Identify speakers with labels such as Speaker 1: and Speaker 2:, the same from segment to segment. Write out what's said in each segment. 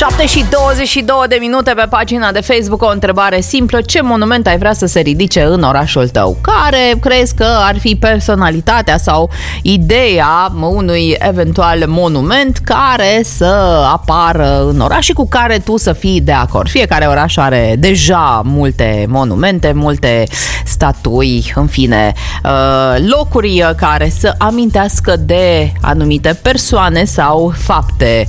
Speaker 1: 7:22 de minute pe pagina de Facebook. O întrebare simplă: ce monument ai vrea să se ridice în orașul tău? Care crezi că ar fi personalitatea sau ideea unui eventual monument care să apară în oraș și cu care tu să fii de acord? Fiecare oraș are deja multe monumente, multe statui, în fine, locuri care să amintească de anumite persoane sau fapte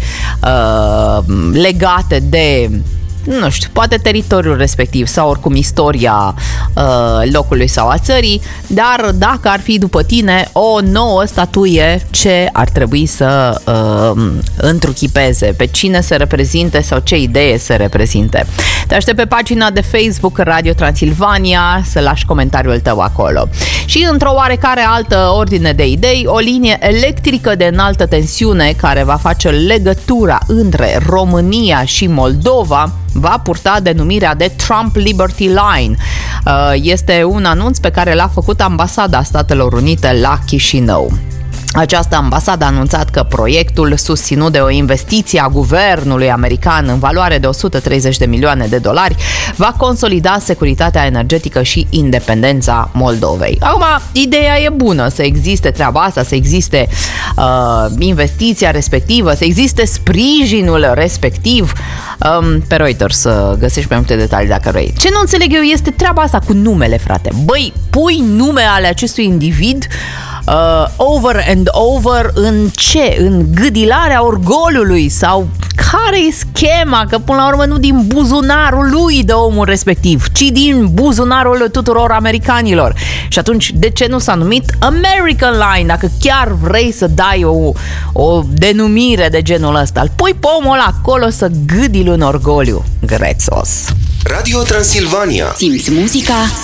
Speaker 1: legate de, nu știu, poate teritoriul respectiv sau oricum istoria locului sau a țării. Dar dacă ar fi după tine o nouă statuie, ce ar trebui să întruchipeze? Pe cine să reprezinte sau ce idee să reprezinte? Te aștept pe pagina de Facebook Radio Transilvania să lași comentariul tău acolo. Și într-o oarecare altă ordine de idei, o linie electrică de înaltă tensiune care va face legătura între România și Moldova va purta denumirea de Trump Liberty Line. Este un anunț pe care l-a făcut Ambasada Statelor Unite la Chișinău. Această ambasadă a anunțat că proiectul, susținut de o investiție a guvernului american în valoare de 130 de milioane de dolari, va consolida securitatea energetică și independența Moldovei. Acum, ideea e bună, să existe treaba asta, să existe investiția respectivă, să existe sprijinul respectiv. Pe Reuters să găsești mai multe detalii dacă vrei. Ce nu înțeleg eu este treaba asta cu numele, frate. Băi, pui nume ale acestui individ over and over în ce? În gâdilarea orgoliului? Sau care e schema? Că până la urmă nu din buzunarul lui de omul respectiv, ci din buzunarul tuturor americanilor. Și atunci, de ce nu s-a numit American Line? Dacă chiar vrei să dai o denumire de genul ăsta, îl pui pe omul ăla acolo să gâdili un orgoliu. Grețos.
Speaker 2: Radio Transilvania.
Speaker 3: Simți muzica,